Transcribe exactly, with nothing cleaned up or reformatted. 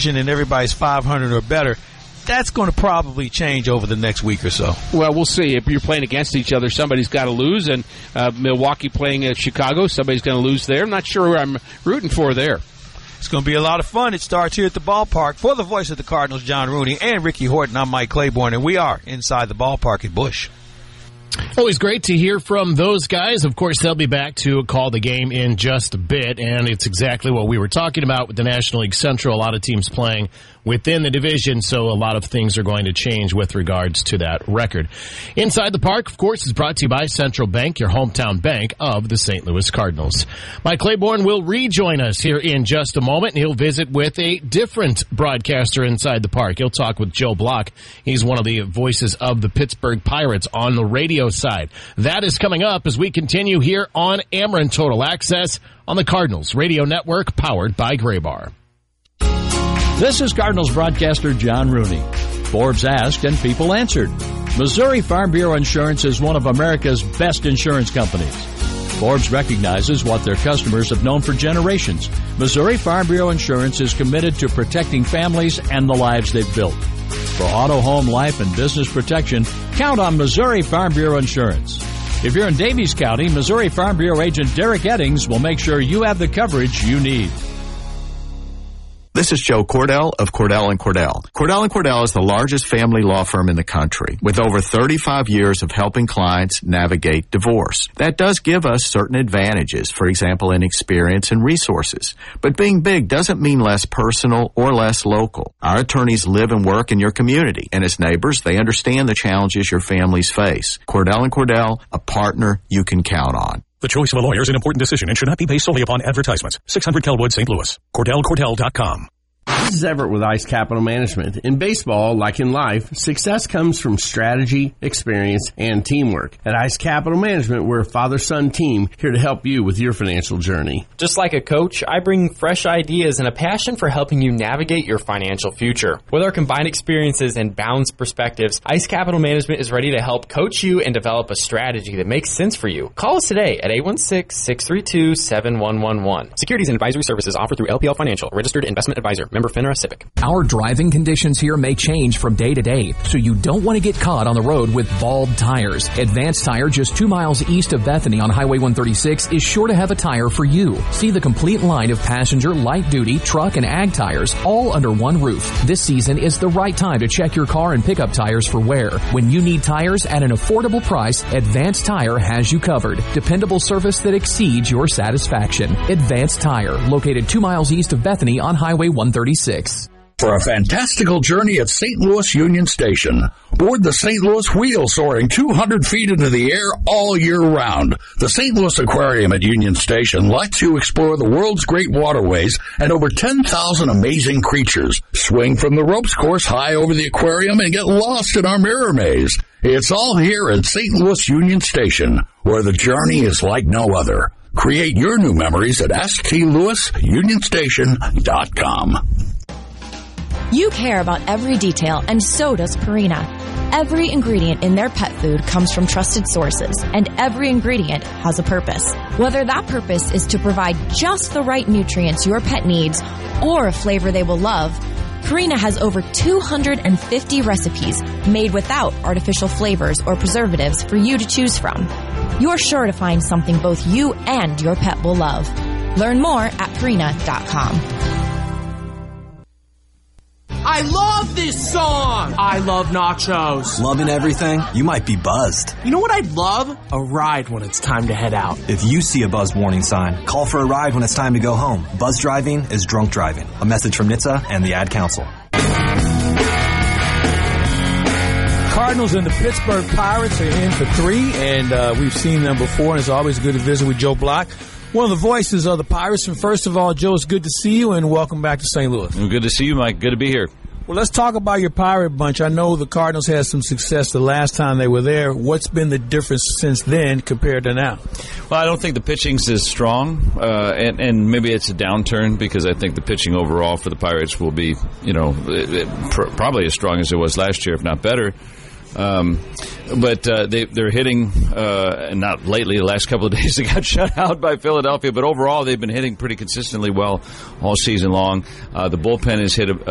and everybody's five hundred or better, that's going to probably change over the next week or so. Well, we'll see. If you're playing against each other, somebody's got to lose, and uh, Milwaukee playing at Chicago, somebody's going to lose there. I'm not sure who I'm rooting for there. It's going to be a lot of fun. It starts here at the ballpark. For the voice of the Cardinals, John Rooney, and Ricky Horton, I'm Mike Claiborne, and we are inside the ballpark at Busch. Always great to hear from those guys. Of course, they'll be back to call the game in just a bit, and it's exactly what we were talking about with the National League Central. A lot of teams playing within the division, so a lot of things are going to change with regards to that record. Inside the Park, of course, is brought to you by Central Bank, your hometown bank of the Saint Louis Cardinals. Mike Claiborne will rejoin us here in just a moment, and he'll visit with a different broadcaster inside the park. He'll talk with Joe Block. He's one of the voices of the Pittsburgh Pirates on the radio side. That is coming up as we continue here on Ameren Total Access on the Cardinals Radio Network, powered by Graybar. This is Cardinals broadcaster John Rooney. Forbes asked and people answered. Missouri Farm Bureau Insurance is one of America's best insurance companies. Forbes recognizes what their customers have known for generations. Missouri Farm Bureau Insurance is committed to protecting families and the lives they've built. For auto, home, life, and business protection, count on Missouri Farm Bureau Insurance. If you're in Davies County, Missouri Farm Bureau agent Derek Eddings will make sure you have the coverage you need. This is Joe Cordell of Cordell and Cordell. Cordell and Cordell is the largest family law firm in the country with over thirty-five years of helping clients navigate divorce. That does give us certain advantages, for example, in experience and resources. But being big doesn't mean less personal or less local. Our attorneys live and work in your community, and as neighbors, they understand the challenges your families face. Cordell and Cordell, a partner you can count on. The choice of a lawyer is an important decision and should not be based solely upon advertisements. six hundred Kelwood, Saint Louis. Cordell Cordell dot com. This is Everett with Ice Capital Management. In baseball, like in life, success comes from strategy, experience, and teamwork. At Ice Capital Management, we're a father-son team here to help you with your financial journey. Just like a coach, I bring fresh ideas and a passion for helping you navigate your financial future. With our combined experiences and balanced perspectives, Ice Capital Management is ready to help coach you and develop a strategy that makes sense for you. Call us today at eight one six, six three two, seven one one one. Securities and advisory services offered through L P L Financial, registered investment advisor. Member FINRA SIPC. Our driving conditions here may change from day to day, so you don't want to get caught on the road with bald tires. Advanced Tire, just two miles east of Bethany on Highway one thirty-six, is sure to have a tire for you. See the complete line of passenger, light-duty, truck, and ag tires, all under one roof. This season is the right time to check your car and pickup tires for wear. When you need tires at an affordable price, Advanced Tire has you covered. Dependable service that exceeds your satisfaction. Advanced Tire, located two miles east of Bethany on Highway one thirty-six. For a fantastical journey at Saint Louis Union Station. Board the Saint Louis Wheel, soaring two hundred feet into the air all year round. The Saint Louis Aquarium at Union Station lets you explore the world's great waterways and over ten thousand amazing creatures. Swing from the ropes course high over the aquarium and get lost in our mirror maze. It's all here at Saint Louis Union Station, where the journey is like no other. Create your new memories at S T Louis Union Station dot com. You care about every detail, and so does Purina. Every ingredient in their pet food comes from trusted sources, and every ingredient has a purpose. Whether that purpose is to provide just the right nutrients your pet needs or a flavor they will love, Purina has over two hundred fifty recipes made without artificial flavors or preservatives for you to choose from. You're sure to find something both you and your pet will love. Learn more at Purina dot com. I love this song! I love nachos. Loving everything? You might be buzzed. You know what I'd love? A ride when it's time to head out. If you see a buzz warning sign, call for a ride when it's time to go home. Buzz driving is drunk driving. A message from N H T S A and the Ad Council. Cardinals and the Pittsburgh Pirates are in for three, and uh, we've seen them before, and it's always good to visit with Joe Block, one of the voices of the Pirates. And first of all, Joe, it's good to see you, and welcome back to Saint Louis. Well, good to see you, Mike. Good to be here. Well, let's talk about your Pirate bunch. I know the Cardinals had some success the last time they were there. What's been the difference since then compared to now? Well, I don't think the pitching's as strong, uh, and, and maybe it's a downturn because I think the pitching overall for the Pirates will be, you know, it, it, pr- probably as strong as it was last year, if not better. Um, but uh, they, they're hitting, uh, not lately, the last couple of days they got shut out by Philadelphia, but overall they've been hitting pretty consistently well all season long. Uh, the bullpen has hit a,